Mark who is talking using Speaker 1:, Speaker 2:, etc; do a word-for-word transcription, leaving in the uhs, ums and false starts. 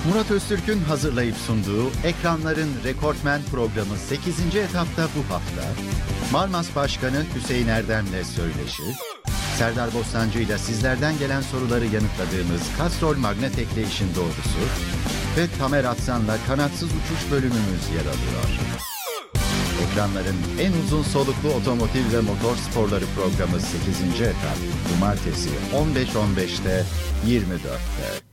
Speaker 1: Murat Öztürk'ün hazırlayıp sunduğu Ekranların Rekortmen programı sekizinci etapta bu hafta Marmas Başkanı Hüseyin Erdem'le söyleşi, Serdar Bostancı ile sizlerden gelen soruları yanıtladığımız Kastrol Magnetek'le işin doğrusu ve Tamer Atsan'la kanatsız uçuş bölümümüz yer alıyor. Ekranların en uzun soluklu otomotiv ve motor sporları programı sekizinci etap Cumartesi on beş on beşte yirmi dörtte.